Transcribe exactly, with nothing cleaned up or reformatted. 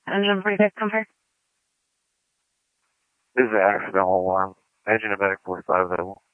Engine prefix confirmed. This is the accidental alarm. Engine and medic forty-five available.